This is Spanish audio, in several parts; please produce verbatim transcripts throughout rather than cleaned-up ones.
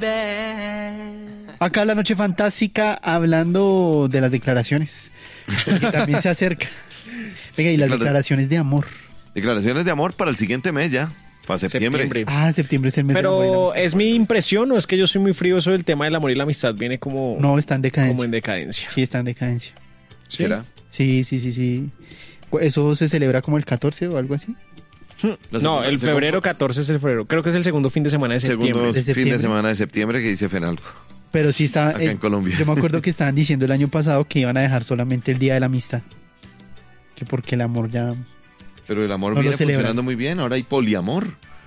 Acá la noche fantástica hablando de las declaraciones, porque también se acerca. Venga, y las Declara- declaraciones de amor. Declaraciones de amor para el siguiente mes ya, para septiembre. Septiembre. Ah, septiembre es el mes del amor y la Pero amistad. es mi impresión, o es que yo soy muy frío, eso del tema del amor y la amistad viene como, No, está en decadencia. como en decadencia. Sí, está en decadencia. ¿Sí? ¿Será? Sí, sí, sí, sí. ¿Eso se celebra como el catorce o algo así? La No, segunda- el segundo- catorce catorce es el febrero. Creo que es el segundo fin de semana de septiembre. Segundo ¿De fin de septiembre? semana de septiembre que dice Fenalco. Pero sí está... Acá en Colombia. Yo me acuerdo que estaban diciendo el año pasado que iban a dejar solamente el Día de la Amistad. Que porque el amor ya... Pero el amor No lo viene celebran. funcionando muy bien, ahora hay poliamor.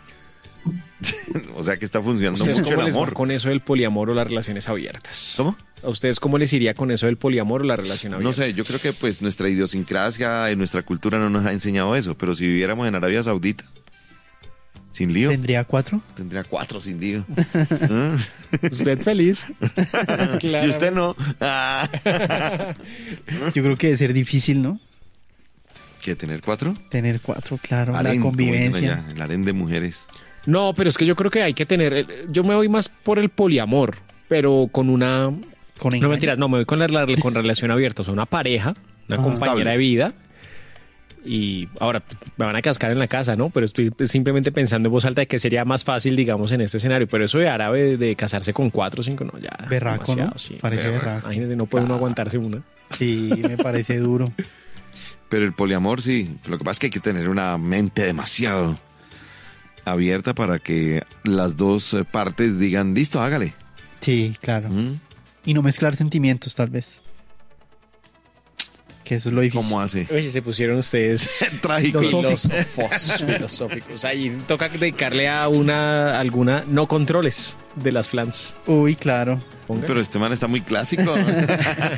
O sea que está funcionando ¿Ustedes mucho cómo el les va amor. con eso del poliamor o las relaciones abiertas? ¿Cómo? ¿A ustedes cómo les iría con eso del poliamor o la relación abierta? No sé, yo creo que pues nuestra idiosincrasia y nuestra cultura no nos ha enseñado eso, pero si viviéramos en Arabia Saudita, sin lío, ¿Tendría cuatro? tendría cuatro sin lío. ¿Ah? ¿Usted feliz? Y usted no. Ah. Yo creo que debe ser difícil, ¿no? ¿Qué, tener cuatro? Tener cuatro, claro. Harén, la como dicen convivencia. allá, el harén de mujeres. No, pero es que yo creo que hay que tener... Yo me voy más por el poliamor, pero con una... Con No engaño. mentiras, no, me voy con la, la- con relación abierta. O sea, una pareja, una Ajá. compañera Estable. de vida. Y ahora me van a cascar en la casa, ¿no? Pero estoy simplemente pensando en voz alta de que sería más fácil, digamos, en este escenario. Pero eso de árabe, de casarse con cuatro o cinco, no, ya. Berraco, demasiado, ¿no? sí. Parece Berraco. berraco. Imagínate, no puede uno aguantarse una. Sí, me parece duro. Pero el poliamor sí, lo que pasa es que hay que tener una mente demasiado abierta para que las dos eh, partes digan, listo, hágale. Sí, claro. ¿Mm? Y no mezclar sentimientos, tal vez. Que eso es lo difícil. ¿Cómo hace? Oye, se pusieron ustedes Trágico. filósofos, filosóficos. Ahí toca dedicarle a una, alguna, no controles de las flans. Uy, claro. Ponga. Pero este man está muy clásico.